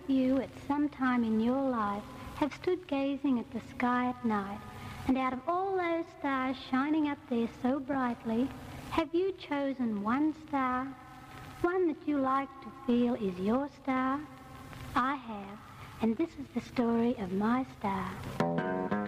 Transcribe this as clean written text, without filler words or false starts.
you at some time in your life have stood gazing at the sky at night, and out of all those stars shining up there so brightly, have you chosen one star, one that you like to feel is your star? I have, and this is the story of my star.